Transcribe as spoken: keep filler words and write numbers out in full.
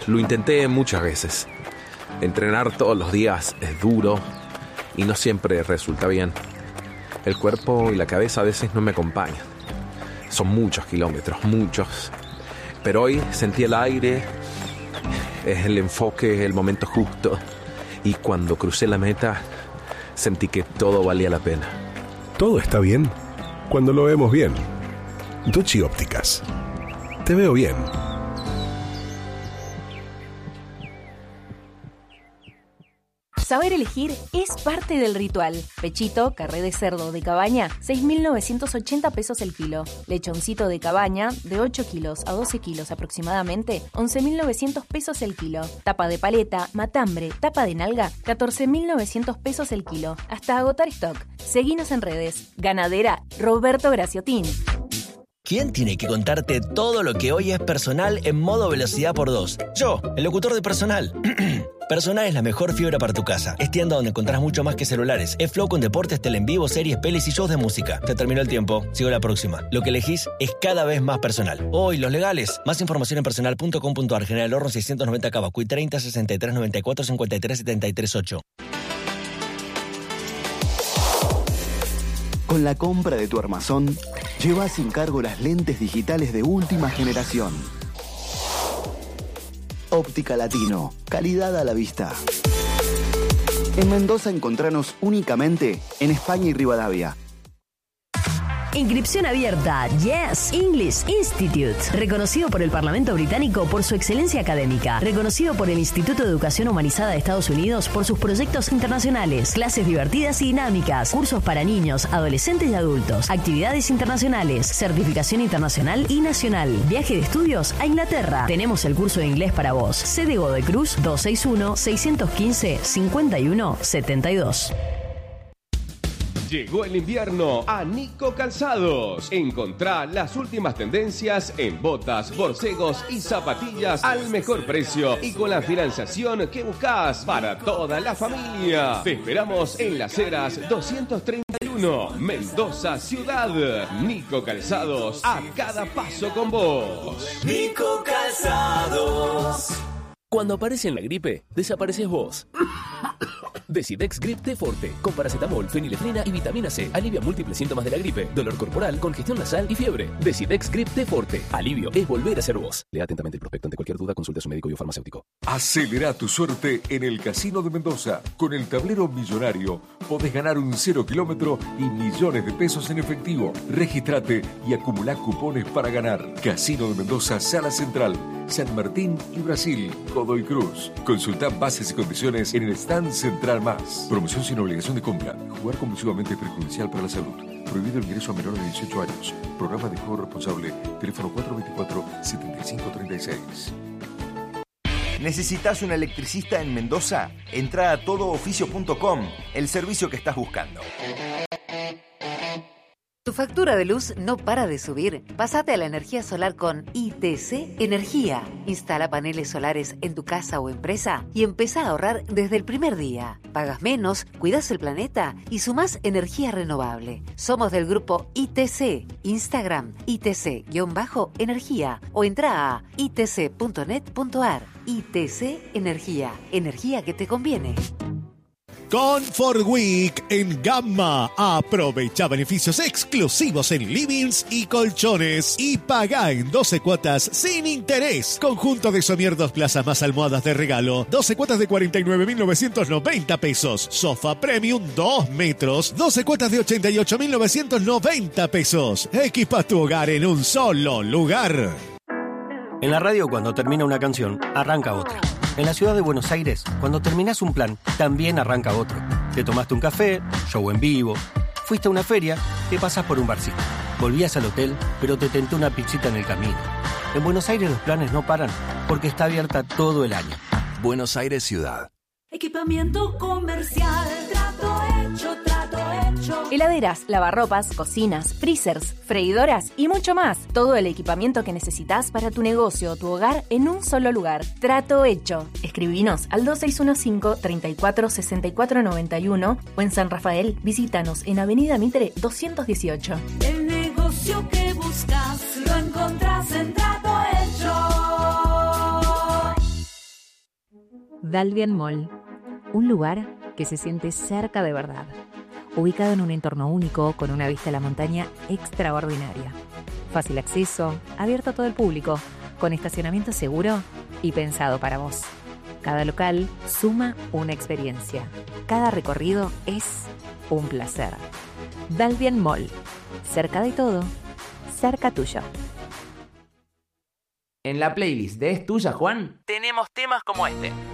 Lo intenté muchas veces. Entrenar todos los días es duro y no siempre resulta bien. El cuerpo y la cabeza a veces no me acompañan. Son muchos kilómetros, muchos. Pero hoy sentí el aire, es el enfoque, el momento justo. Y cuando crucé la meta, sentí que todo valía la pena. Todo está bien cuando lo vemos bien. Ducci Ópticas. Te veo bien. Saber elegir es parte del ritual. Pechito, carré de cerdo de cabaña, seis mil novecientos ochenta pesos el kilo. Lechoncito de cabaña, de ocho kilos a doce kilos aproximadamente, once mil novecientos pesos el kilo. Tapa de paleta, matambre, tapa de nalga, catorce mil novecientos pesos el kilo. Hasta agotar stock. Seguinos en redes. Ganadera Roberto Graciotín. ¿Quién tiene que contarte todo lo que hoy es Personal en modo velocidad por dos? Yo, el locutor de Personal. Personal es la mejor fibra para tu casa. Es tienda donde encontrás mucho más que celulares. Es Flow con deportes, tele en vivo, series, pelis y shows de música. Se terminó el tiempo. Sigo la próxima. Lo que elegís es cada vez más Personal. Hoy, los legales. Más información en personal punto com punto a r. General Horno seiscientos noventa Cabacuy treinta sesenta y tres noventa y cuatro cincuenta y tres setenta y tres ocho. Con la compra de tu armazón, lleva sin cargo las lentes digitales de última generación. Óptica Latino, calidad a la vista. En Mendoza encontranos únicamente en España y Rivadavia. Inscripción abierta. Yes English Institute. Reconocido por el Parlamento británico por su excelencia académica. Reconocido por el Instituto de Educación Humanizada de Estados Unidos por sus proyectos internacionales. Clases divertidas y dinámicas. Cursos para niños, adolescentes y adultos. Actividades internacionales. Certificación internacional y nacional. Viaje de estudios a Inglaterra. Tenemos el curso de inglés para vos. Sede Godoy Cruz dos seis uno, seis uno cinco, cinco uno siete dos. Llegó el invierno a Nico Calzados. Encontrá las últimas tendencias en botas, borcegos y zapatillas al mejor precio y con la financiación que buscás para toda la familia. Te esperamos en Las Heras doscientos treinta y uno, Mendoza Ciudad. Nico Calzados, a cada paso con vos. Nico Calzados. Cuando aparece en la gripe, desapareces vos. Decidex Grip T Forte, con paracetamol, fenilefrina y vitamina C. Alivia múltiples síntomas de la gripe, dolor corporal, congestión nasal y fiebre. Decidex Grip T Forte. Alivio es volver a ser vos. Lea atentamente el prospecto. Ante cualquier duda, consulte a su médico y o farmacéutico. Acelera tu suerte en el Casino de Mendoza. Con el tablero millonario podés ganar un cero kilómetro y millones de pesos en efectivo. Regístrate y acumulá cupones para ganar. Casino de Mendoza, Sala Central, San Martín y Brasil, Godoy Cruz. Consultá bases y condiciones en el stand central más. Promoción sin obligación de compra. Jugar compulsivamente es perjudicial para la salud. Prohibido el ingreso a menores de dieciocho años. Programa de juego responsable. Teléfono cuatro dos cuatro, siete cinco tres seis. ¿Necesitas un electricista en Mendoza? Entra a todo oficio punto com, el servicio que estás buscando. ¿Tu factura de luz no para de subir? Pásate a la energía solar con I T C Energía. Instala paneles solares en tu casa o empresa y empezá a ahorrar desde el primer día. Pagas menos, cuidas el planeta y sumás energía renovable. Somos del grupo I T C. Instagram I T C-energía o entra a i t c punto net punto a r. I T C Energía. Energía que te conviene. Comfort Week en Gamma. Aprovecha beneficios exclusivos en livings y colchones y paga en doce cuotas sin interés. Conjunto de Somier dos plazas más almohadas de regalo. doce cuotas de cuarenta y nueve mil novecientos noventa pesos. Sofá Premium dos metros. doce cuotas de ochenta y ocho mil novecientos noventa pesos. Equipa tu hogar en un solo lugar. En la radio, cuando termina una canción, arranca otra. En la ciudad de Buenos Aires, cuando terminás un plan, también arranca otro. Te tomaste un café, show en vivo, fuiste a una feria, te pasás por un barcito. Volvías al hotel, pero te tentó una pizzita en el camino. En Buenos Aires los planes no paran, porque está abierta todo el año. Buenos Aires Ciudad. Equipamiento comercial, trato hecho, trato hecho. Heladeras, lavarropas, cocinas, freezers, freidoras y mucho más. Todo el equipamiento que necesitas para tu negocio o tu hogar en un solo lugar. Trato hecho. Escribinos al dos seis uno cinco, treinta y cuatro, sesenta y cuatro noventa y uno o en San Rafael, visítanos en Avenida Mitre doscientos dieciocho. El negocio que buscas lo encontrás en Trato Hecho. Dalvian Mall, un lugar que se siente cerca de verdad, ubicado en un entorno único con una vista a la montaña extraordinaria. Fácil acceso, abierto a todo el público, con estacionamiento seguro y pensado para vos. Cada local suma una experiencia. Cada recorrido es un placer. Dalvian Mall, cerca de todo, cerca tuyo. En la playlist de Es Tuya, Juan, tenemos temas como este.